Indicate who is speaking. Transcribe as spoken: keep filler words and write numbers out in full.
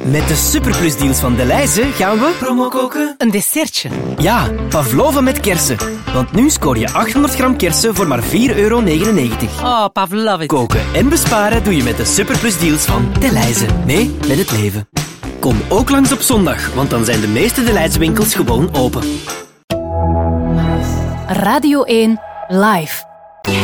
Speaker 1: Met de superplusdeals van Delhaize gaan we promo koken.
Speaker 2: Een dessertje.
Speaker 1: Ja, pavlova met kersen. Want nu scoor je achthonderd gram kersen voor maar vier euro negenennegentig.
Speaker 2: Oh, pavlova.
Speaker 1: Koken en besparen doe je met de superplusdeals van Delhaize. Mee met het leven. Kom ook langs op zondag, want dan zijn de meeste Delhaize winkels gewoon open.
Speaker 3: Radio één Live.